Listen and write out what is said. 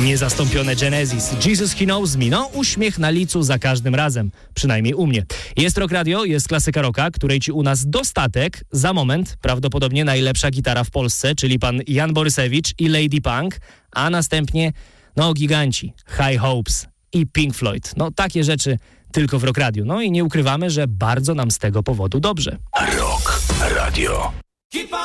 Niezastąpione Genesis, Jesus He Knows Me, no uśmiech na licu za każdym razem, przynajmniej u mnie. Jest Rock Radio, jest klasyka rocka, której ci u nas dostatek, za moment prawdopodobnie najlepsza gitara w Polsce, czyli pan Jan Borysewicz i Lady Punk, a następnie, no giganci, High Hopes i Pink Floyd. No takie rzeczy tylko w Rock Radio. No i nie ukrywamy, że bardzo nam z tego powodu dobrze. Rock Radio.